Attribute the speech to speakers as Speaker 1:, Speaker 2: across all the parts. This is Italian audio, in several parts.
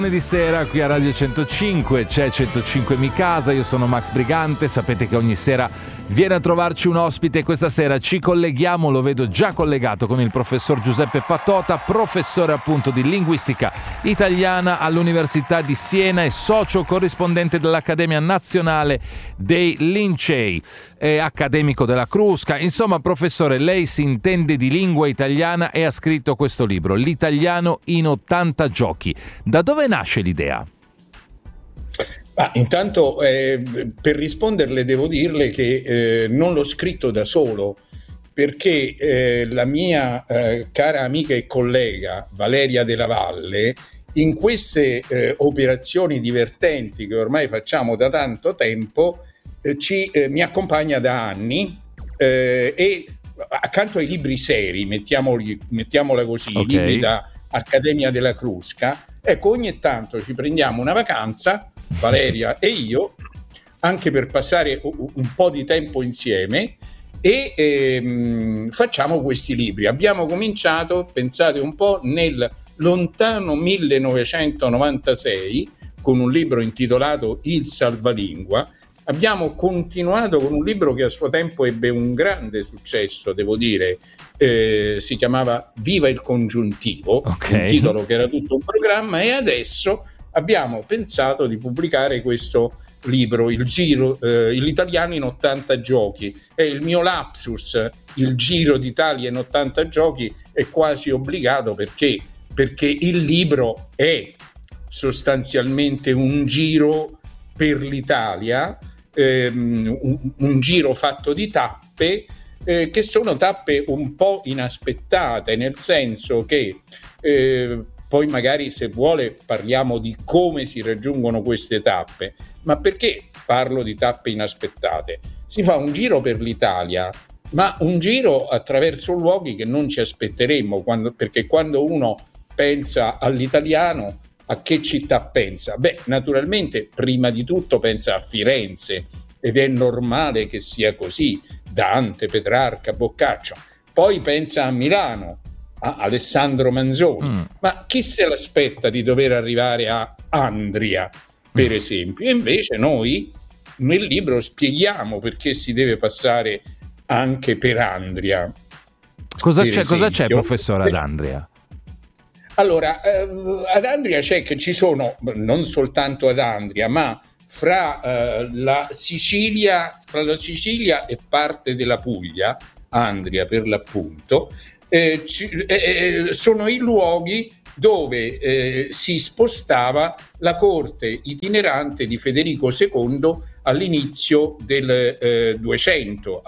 Speaker 1: Di sera qui a Radio 105 c'è 105 Mi Casa, io sono Max Brigante, sapete che ogni sera viene a trovarci un ospite. Questa sera ci colleghiamo, lo vedo già collegato, con il professor Giuseppe Patota, professore appunto di linguistica italiana all'Università di Siena e socio corrispondente dell'Accademia Nazionale dei Lincei, accademico della Crusca. Insomma, professore, lei si intende di lingua italiana e ha scritto questo libro, L'italiano in 80 giochi. Da dove nasce l'idea?
Speaker 2: Intanto per risponderle devo dirle che non l'ho scritto da solo, perché la mia cara amica e collega Valeria Della Valle, in queste operazioni divertenti che ormai facciamo da tanto tempo, mi accompagna da anni e accanto ai libri seri, mettiamola così,
Speaker 1: okay,
Speaker 2: libri da Accademia della Crusca, ecco, ogni tanto ci prendiamo una vacanza, Valeria e io, anche per passare un po' di tempo insieme e facciamo questi libri. Abbiamo cominciato, pensate un po', nel lontano 1996 con un libro intitolato Il Salvalingua. Abbiamo continuato con un libro che a suo tempo ebbe un grande successo, devo dire, si chiamava Viva il congiuntivo, un titolo che era tutto un programma, e adesso abbiamo pensato di pubblicare questo libro, l'italiano in 80 giochi. È il mio lapsus, il Giro d'Italia in 80 giochi è quasi obbligato perché il libro è sostanzialmente un giro per l'Italia, un giro fatto di tappe, che sono tappe un po' inaspettate, nel senso che poi magari, se vuole, parliamo di come si raggiungono queste tappe. Ma perché parlo di tappe inaspettate? Si fa un giro per l'Italia, ma un giro attraverso luoghi che non ci aspetteremmo, perché quando uno pensa all'italiano, a che città pensa? Naturalmente, prima di tutto pensa a Firenze, ed è normale che sia così, Dante, Petrarca, Boccaccio. Poi pensa a Milano, a Alessandro Manzoni, ma chi se l'aspetta di dover arrivare a Andria, per esempio? E invece noi nel libro spieghiamo perché si deve passare anche per Andria.
Speaker 1: Cosa c'è, professore, ad Andria?
Speaker 2: Allora, ad Andria c'è che ci sono, non soltanto ad Andria, ma fra la Sicilia e parte della Puglia, Andria per l'appunto, sono i luoghi dove si spostava la corte itinerante di Federico II all'inizio del 200,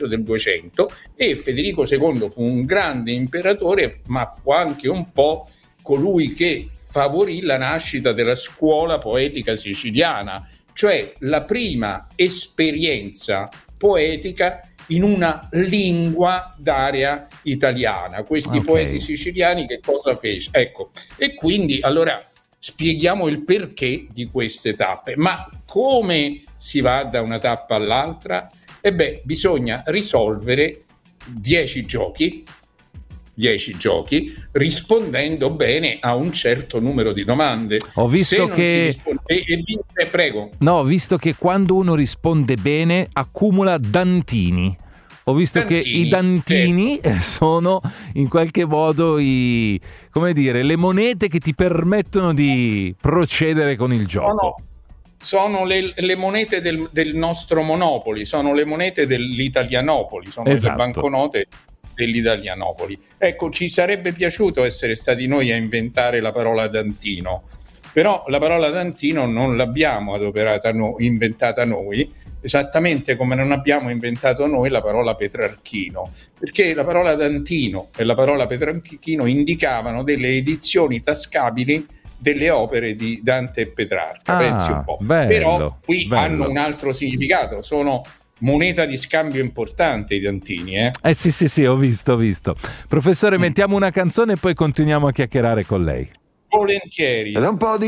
Speaker 2: e Federico II fu un grande imperatore, ma fu anche un po' colui che favorì la nascita della scuola poetica siciliana, cioè la prima esperienza poetica in una lingua d'area italiana. Questi poeti siciliani che cosa fece? Ecco, e quindi allora spieghiamo il perché di queste tappe. Ma come si va da una tappa all'altra? Bisogna risolvere 10 giochi, rispondendo bene a un certo numero di domande.
Speaker 1: Ho visto
Speaker 2: prego.
Speaker 1: No, ho visto che quando uno risponde bene accumula dantini. Ho visto che i dantini sono in qualche modo le monete che ti permettono di procedere con il gioco.
Speaker 2: Sono le monete del nostro Monopoli, sono le monete dell'Italianopoli, sono le banconote dell'Italianopoli. Ecco, ci sarebbe piaciuto essere stati noi a inventare la parola dantino, però la parola dantino non l'abbiamo inventata noi, esattamente come non abbiamo inventato noi la parola petrarchino, perché la parola dantino e la parola petrarchino indicavano delle edizioni tascabili delle opere di Dante e Petrarca. Pensi un po'. Però qui hanno un altro significato, sono moneta di scambio importante i dantini.
Speaker 1: Sì, ho visto. Professore, mettiamo una canzone e poi continuiamo a chiacchierare con lei.
Speaker 2: Volentieri.
Speaker 3: Ed un po' di